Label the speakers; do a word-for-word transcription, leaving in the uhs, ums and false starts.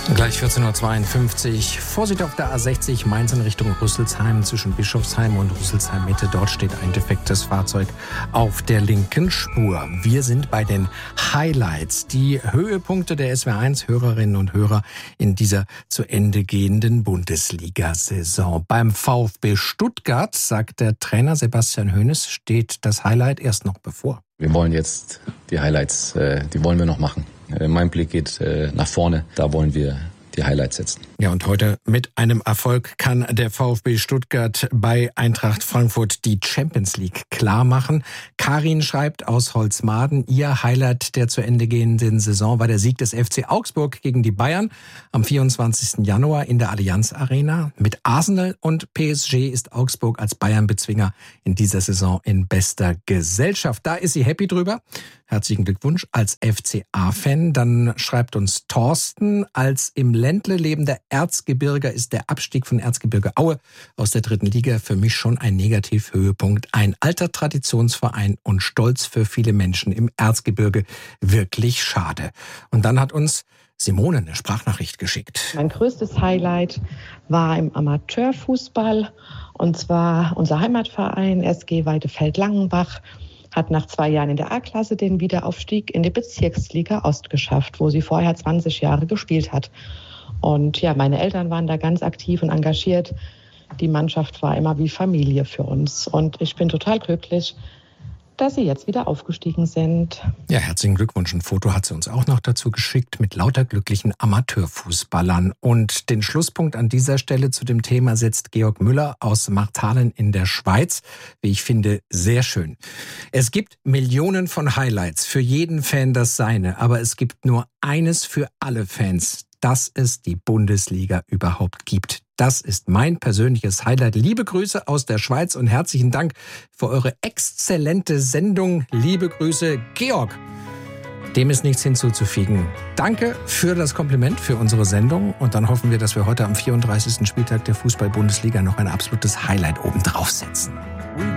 Speaker 1: Gleich vierzehn Uhr zweiundfünfzig. Vorsicht auf der A sechzig, Mainz in Richtung Rüsselsheim, zwischen Bischofsheim und Rüsselsheim Mitte. Dort steht ein defektes Fahrzeug auf der linken Spur. Wir sind bei den Highlights, die Höhepunkte der S W R eins Hörerinnen und Hörer in dieser zu Ende gehenden Bundesliga-Saison. Beim VfB Stuttgart, sagt der Trainer Sebastian Hoeneß, steht das Highlight erst noch bevor.
Speaker 2: Wir wollen jetzt die Highlights, äh, die wollen wir noch machen. Mein Blick geht äh, nach vorne, da wollen wir die Highlights setzen.
Speaker 1: Ja, und heute mit einem Erfolg kann der VfB Stuttgart bei Eintracht Frankfurt die Champions League klar machen. Karin schreibt aus Holzmaden, ihr Highlight der zu Ende gehenden Saison war der Sieg des F C Augsburg gegen die Bayern am vierundzwanzigsten Januar in der Allianz Arena. Mit Arsenal und P S G ist Augsburg als Bayern-Bezwinger in dieser Saison in bester Gesellschaft. Da ist sie happy drüber. Herzlichen Glückwunsch als F C A-Fan. Dann schreibt uns Thorsten, als im Ländle lebender Erzgebirger ist der Abstieg von Erzgebirge Aue aus der dritten Liga für mich schon ein Negativhöhepunkt. Ein alter Traditionsverein und Stolz für viele Menschen im Erzgebirge. Wirklich schade. Und dann hat uns Simone eine Sprachnachricht geschickt.
Speaker 3: Mein größtes Highlight war im Amateurfußball. Und zwar unser Heimatverein S G Weidefeld-Langenbach hat nach zwei Jahren in der A-Klasse den Wiederaufstieg in die Bezirksliga Ost geschafft, wo sie vorher zwanzig Jahre gespielt hat. Und ja, meine Eltern waren da ganz aktiv und engagiert. Die Mannschaft war immer wie Familie für uns. Und ich bin total glücklich, dass sie jetzt wieder aufgestiegen sind.
Speaker 1: Ja, herzlichen Glückwunsch. Ein Foto hat sie uns auch noch dazu geschickt mit lauter glücklichen Amateurfußballern. Und den Schlusspunkt an dieser Stelle zu dem Thema setzt Georg Müller aus Martalen in der Schweiz. Wie ich finde, sehr schön. Es gibt Millionen von Highlights, für jeden Fan das seine. Aber es gibt nur eines für alle Fans, dass es die Bundesliga überhaupt gibt. Das ist mein persönliches Highlight. Liebe Grüße aus der Schweiz und herzlichen Dank für eure exzellente Sendung. Liebe Grüße, Georg. Dem ist nichts hinzuzufügen. Danke für das Kompliment für unsere Sendung. Und dann hoffen wir, dass wir heute am vierunddreißigsten Spieltag der Fußball-Bundesliga noch ein absolutes Highlight obendrauf setzen.